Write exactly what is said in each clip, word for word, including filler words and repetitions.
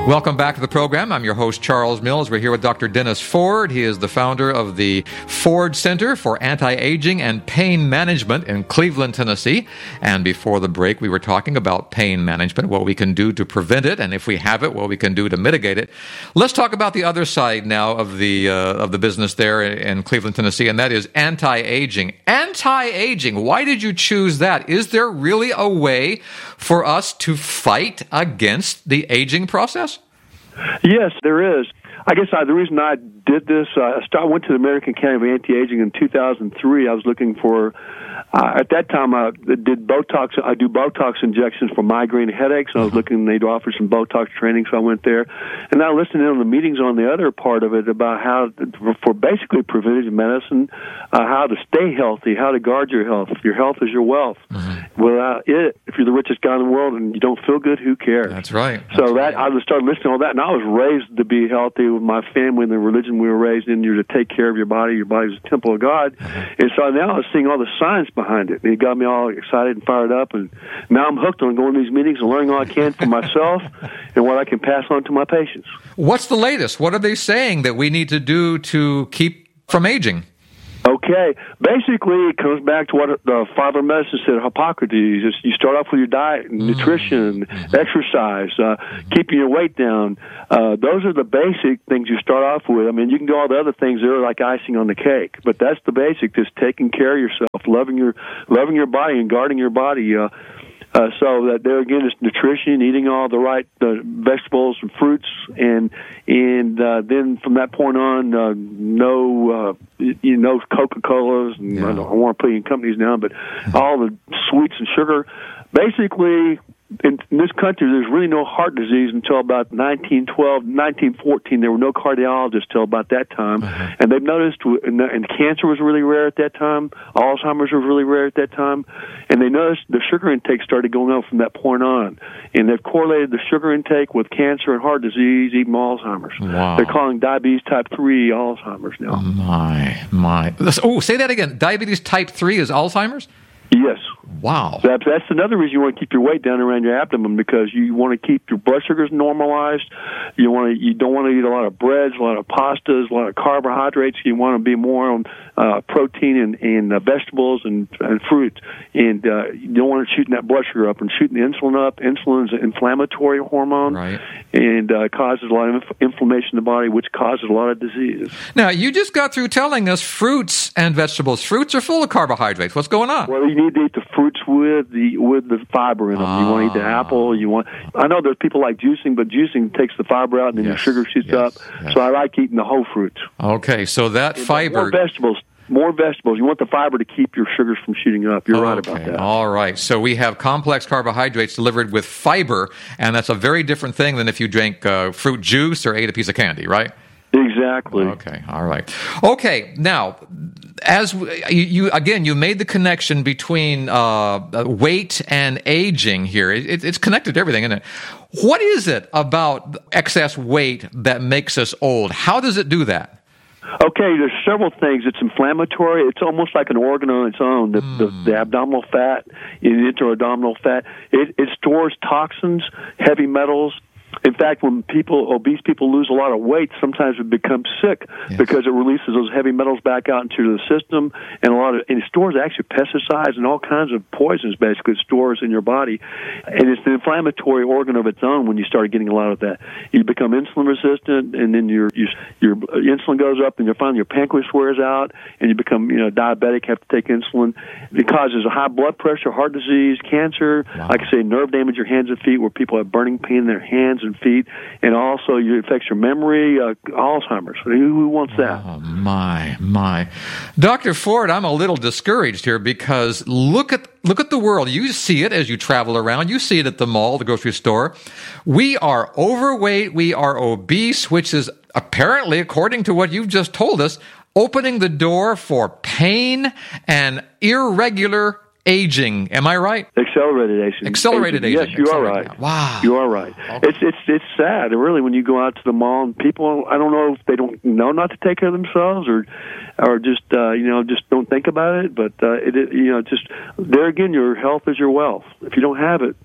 Welcome back to the program. I'm your host, Charles Mills. We're here with Doctor Dennis Ford. He is the founder of the Ford Center for Anti-Aging and Pain Management in Cleveland, Tennessee. And before the break, we were talking about pain management, what we can do to prevent it, and if we have it, what we can do to mitigate it. Let's talk about the other side now of the uh, of the business there in Cleveland, Tennessee, and that is anti-aging. Anti-aging, why did you choose that? Is there really a way for us to fight against the aging process? Yes, there is. I guess I, the reason I did this, uh, I, started, I went to the American Academy of Anti-Aging in two thousand three. I was looking for, uh, at that time, I did Botox. I do Botox injections for migraine headaches, and I was looking, they'd offer some Botox training, so I went there. And I listened in on the meetings on the other part of it about how, for basically preventative medicine, uh, how to stay healthy, how to guard your health. Your health is your wealth. Mm-hmm. Without it, if you're the richest guy in the world and you don't feel good, who cares? That's right. That's so right. that I started listening to all that, and I was raised to be healthy with my family and the religion we were raised in. You're to take care of your body. Your body's a temple of God. Mm-hmm. And so now I was seeing all the science behind it, and it got me all excited and fired up. And now I'm hooked on going to these meetings and learning all I can for myself and what I can pass on to my patients. What's the latest? What are they saying that we need to do to keep from aging? Okay. Basically, it comes back to what the father of medicine said, Hippocrates. Just, you start off with your diet, and nutrition, mm-hmm. exercise, uh, keeping your weight down. Uh, those are the basic things you start off with. I mean, you can do all the other things that are like icing on the cake, but that's the basic, just taking care of yourself, loving your loving your body and guarding your body. Uh, Uh, so that there again is nutrition, eating all the right uh, vegetables and fruits, and and uh, then from that point on, uh, no uh, you know Coca-Colas, and yeah. I don't I want to put in companies now, but all the sweets and sugar. Basically, in, in this country, there's really no heart disease until about nineteen twelve, nineteen fourteen. There were no cardiologists till about that time, uh-huh. and they've noticed, and, and cancer was really rare at that time. Alzheimer's was really rare at that time, and they noticed the sugar intake started going up from that point on, and they've correlated the sugar intake with cancer and heart disease, even Alzheimer's. Wow. They're calling diabetes type three Alzheimer's now. My, my. Oh, say that again. Diabetes type three is Alzheimer's? Yes. Wow. That, that's another reason you want to keep your weight down around your abdomen, because you want to keep your blood sugars normalized. You want to, you don't want to eat a lot of breads, a lot of pastas, a lot of carbohydrates. You want to be more on uh, protein and, and uh, vegetables and, and fruits. And uh, you don't want to shooting that blood sugar up and shooting the insulin up. Insulin is an inflammatory hormone, right, and uh, causes a lot of inf- inflammation in the body, which causes a lot of diseases. Now, you just got through telling us fruits and vegetables. Fruits are full of carbohydrates. What's going on? Well, you need to eat the fruits with the with the fiber in them. Ah. You want to eat the apple. You want. I know there's people like juicing, but juicing takes the fiber out and then yes. your sugar shoots yes. up. Yes. So I like eating the whole fruits. Okay, so that and fiber. More vegetables. More vegetables. You want the fiber to keep your sugars from shooting up. You're okay. right about that. All right. So we have complex carbohydrates delivered with fiber, and that's a very different thing than if you drank uh, fruit juice or ate a piece of candy, right? Exactly. Okay. All right. Okay. Now, as you, you again, you made the connection between uh, weight and aging here. It, it's connected to everything, isn't it? What is it about excess weight that makes us old? How does it do that? Okay, there's several things. It's inflammatory. It's almost like an organ on its own. The, mm. the, the abdominal fat, the intra-abdominal fat, it, it stores toxins, heavy metals. In fact, when people, obese people lose a lot of weight, sometimes it becomes sick yes. because it releases those heavy metals back out into the system, and a lot of and it stores actually pesticides and all kinds of poisons. Basically, it stores in your body, and it's an inflammatory organ of its own. When you start getting a lot of that, you become insulin resistant, and then your your, your insulin goes up, and you find your pancreas wears out, and you become you know diabetic, have to take insulin. It causes a high blood pressure, heart disease, cancer. Wow. Like I say, nerve damage, your hands and feet, where people have burning pain in their hands and feet, and also it affects your memory, uh, Alzheimer's. Who, who wants that? Oh, my, my. Doctor Ford, I'm a little discouraged here because look at look at the world. You see it as you travel around. You see it at the mall, the grocery store. We are overweight. We are obese, which is apparently, according to what you've just told us, opening the door for pain and irregular aging. Am I right? Accelerated aging. Accelerated aging. Yes, you are right. Wow. You are right. Okay. It's it's it's sad, really, when you go out to the mall and people, I don't know if they don't know not to take care of themselves or or just uh, you know just don't think about it. But uh, it, it you know just there again, your health is your wealth. If you don't have it,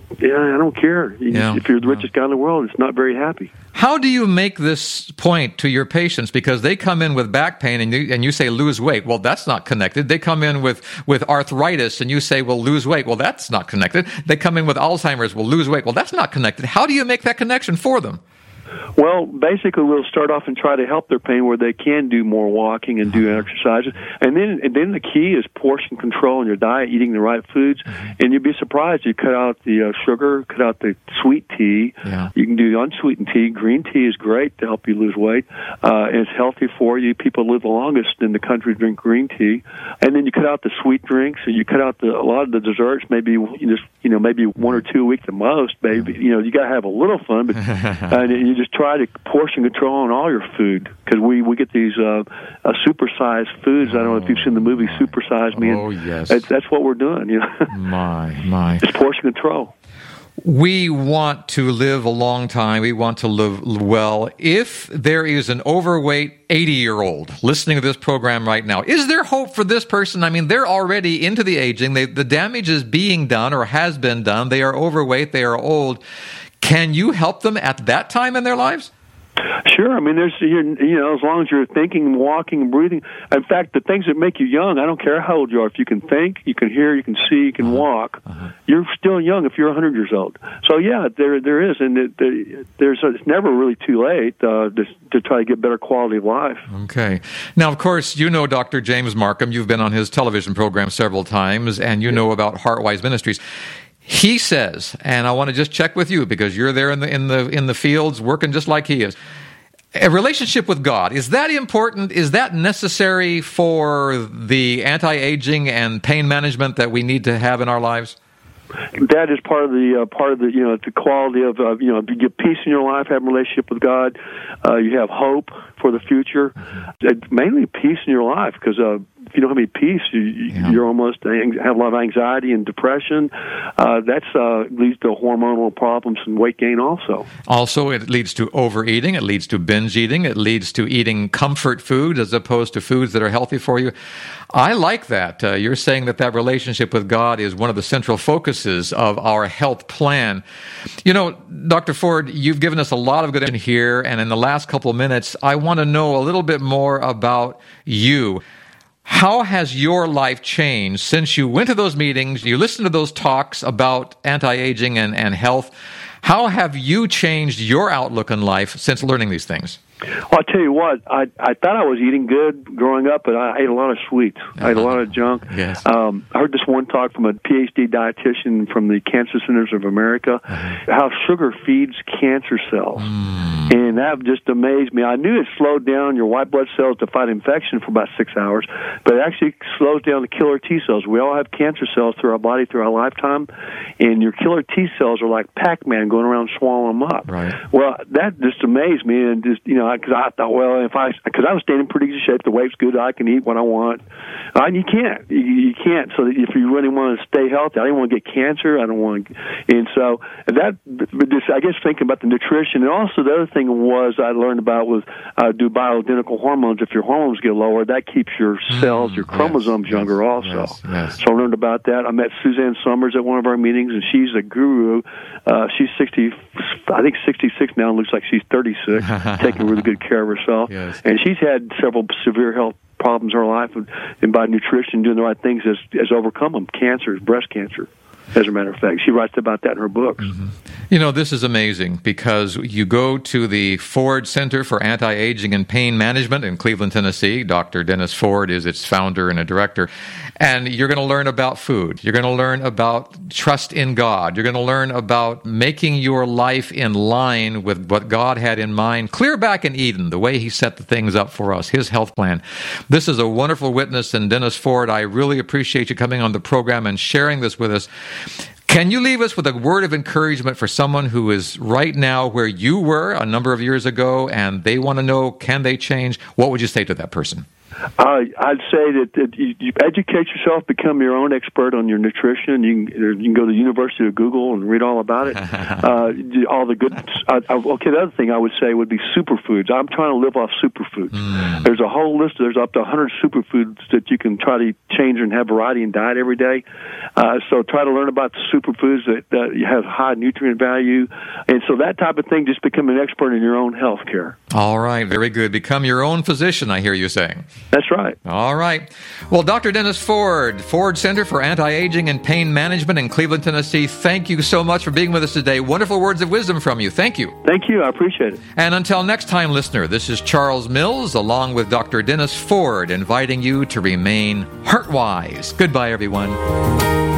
yeah, I don't care. You, yeah. If you're the richest guy in the world, it's not very happy. How do you make this point to your patients? Because they come in with back pain and you, and you say lose weight. Well, that's not connected. They come in with, with arthritis and you say, well, lose weight. Well, that's not connected. They come in with Alzheimer's. Well, lose weight. Well, that's not connected. How do you make that connection for them? Well, basically, we'll start off and try to help their pain where they can do more walking and do exercises. And then and then the key is portion control in your diet, eating the right foods. Mm-hmm. And you'd be surprised. You cut out the uh, sugar, cut out the sweet tea. Yeah. You can do unsweetened tea. Green tea is great to help you lose weight. Uh, and it's healthy for you. People live the longest in the country drink green tea. And then you cut out the sweet drinks, and you cut out the, a lot of the desserts, maybe you just, you know, maybe one or two a week the most. Maybe, you know, you got to have a little fun, but and you just try to portion control on all your food, because we, we get these uh, uh, supersized foods. I don't know if you've seen the movie Supersize Me. Oh, yes. That's, that's what we're doing. You know? My, my. It's portion control. We want to live a long time. We want to live well. If there is an overweight eighty-year-old listening to this program right now, is there hope for this person? I mean, they're already into the aging. They, the damage is being done or has been done. They are overweight. They are old. Can you help them at that time in their lives? Sure. I mean, there's, you know, as long as you're thinking, walking, and breathing. In fact, the things that make you young, I don't care how old you are. If you can think, you can hear, you can see, you can uh-huh. walk, uh-huh. you're still young if you're one hundred years old. So, yeah, there there is. And it, there, there's it's never really too late uh, to, to try to get better quality of life. Okay. Now, of course, you know Doctor James Marcum. You've been on his television program several times, and you yeah. know about Heartwise Ministries. He says, and I want to just check with you because you're there in the in the in the fields working just like he is. A relationship with God, is that important? Is that necessary for the anti-aging and pain management that we need to have in our lives? That is part of the uh, part of the you know the quality of uh, you know you get peace in your life, have a relationship with God. Uh, you have hope for the future. Mm-hmm. Mainly peace in your life, because uh, if you don't have any peace, you, yeah. you're almost have a lot of anxiety and depression. Uh, that's uh, leads to hormonal problems and weight gain. Also, also it leads to overeating. It leads to binge eating. It leads to eating comfort food as opposed to foods that are healthy for you. I like that. Uh, you're saying that that relationship with God is one of the central focuses of our health plan. You know, Doctor Ford, you've given us a lot of good information here, and in the last couple of minutes, I want to know a little bit more about you. How has your life changed since you went to those meetings, you listened to those talks about anti-aging and, and health? How have you changed your outlook on life since learning these things? Well, I'll tell you what, I I thought I was eating good growing up, but I ate a lot of sweets. Uh-huh. I ate a lot of junk. Yes. Um, I heard this one talk from a P H D dietitian from the Cancer Centers of America, uh-huh. how sugar feeds cancer cells. Mm. And that just amazed me. I knew it slowed down your white blood cells to fight infection for about six hours, but it actually slows down the killer T cells. We all have cancer cells through our body through our lifetime, and your killer T cells are like Pac-Man going around swallowing them up. Right. Well, that just amazed me, and just, you know, because I thought, well, if I, because I was staying in pretty good shape, the weight's good, I can eat what I want. Uh, and you can't, you, you can't. So if you really want to stay healthy, I don't want to get cancer. I don't want, to, and so that, but just, I guess, thinking about the nutrition, and also the other thing was I learned about was uh, do bioidentical hormones. If your hormones get lower, that keeps your cells, mm, your chromosomes yes, younger yes, also. Yes, yes. So I learned about that. I met Suzanne Summers at one of our meetings, and she's a guru. Uh, she's sixty, I think sixty-six now. Looks like she's thirty-six, taking really good care of herself. Yes. And she's had several severe health problems in her life, and, and by nutrition, doing the right things, has, has overcome them. Cancer, breast cancer, as a matter of fact. She writes about that in her books. Mm-hmm. You know, this is amazing because you go to the Ford Center for Anti-Aging and Pain Management in Cleveland, Tennessee. Doctor Dennis Ford is its founder and a director. And you're going to learn about food. You're going to learn about trust in God. You're going to learn about making your life in line with what God had in mind. Clear back in Eden, the way He set the things up for us, His health plan. This is a wonderful witness. And Dennis Ford, I really appreciate you coming on the program and sharing this with us. Can you leave us with a word of encouragement for someone who is right now where you were a number of years ago and they want to know, can they change? What would you say to that person? Uh, I'd say that, that you, you educate yourself, become your own expert on your nutrition. You can, you can go to the University of Google and read all about it. uh, all the good. Uh, okay, the other thing I would say would be superfoods. I'm trying to live off superfoods. Mm. There's a whole list. There's up to one hundred superfoods that you can try to change and have variety in diet every day. Uh, so try to learn about the superfoods that, that have high nutrient value. And so that type of thing, just become an expert in your own health care. All right, very good. Become your own physician, I hear you saying. That's right. All right. Well, Doctor Dennis Ford, Ford Center for Anti-Aging and Pain Management in Cleveland, Tennessee, thank you so much for being with us today. Wonderful words of wisdom from you. Thank you. Thank you. I appreciate it. And until next time, listener, this is Charles Mills, along with Doctor Dennis Ford, inviting you to remain heart-wise. Goodbye, everyone.